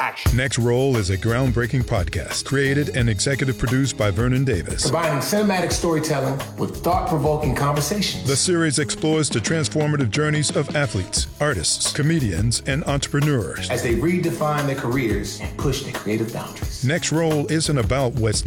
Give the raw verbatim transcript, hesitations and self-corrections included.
action. Next Roll is a groundbreaking podcast created and executive produced by Vernon Davis. Combining cinematic storytelling with thought-provoking conversations. The series explores the transformative journeys of athletes, artists, comedians, and entrepreneurs as they redefine their careers and push their creative boundaries. Next Roll isn't about what's